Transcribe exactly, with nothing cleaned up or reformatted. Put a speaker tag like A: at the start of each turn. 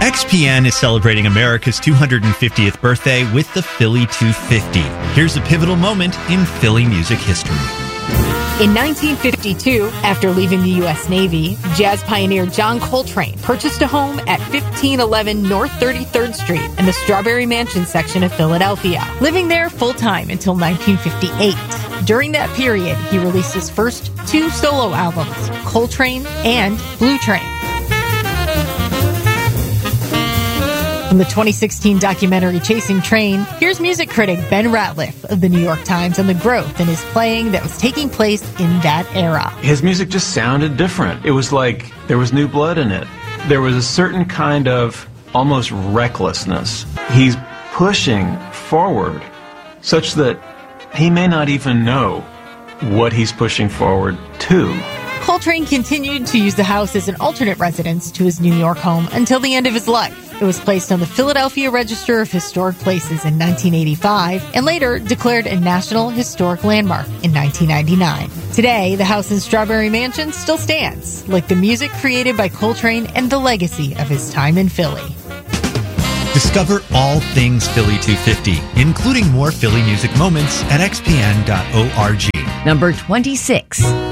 A: X P N is celebrating America's two hundred fiftieth birthday with the Philly two fifty. Here's a pivotal moment in Philly music history.
B: In nineteen fifty-two, after leaving the U S Navy, jazz pioneer John Coltrane purchased a home at fifteen eleven North thirty-third Street in the Strawberry Mansion section of Philadelphia, living there full-time until nineteen fifty-eight. During that period, he released his first two solo albums, Coltrane and Blue Train. From the twenty sixteen documentary Chasing Train, here's music critic Ben Ratliff of the New York Times on the growth in his playing that was taking place in that era.
C: His music just sounded different. It was like there was new blood in it. There was a certain kind of almost recklessness. He's pushing forward such that he may not even know what he's pushing forward to.
B: Coltrane continued to use the house as an alternate residence to his New York home until the end of his life. It was placed on the Philadelphia Register of Historic Places in nineteen eighty-five and later declared a National Historic Landmark in nineteen ninety-nine. Today, the house in Strawberry Mansion still stands, like the music created by Coltrane and the legacy of his time in Philly.
A: Discover all things Philly two fifty, including more Philly music moments at x p n dot org.
D: Number twenty-six.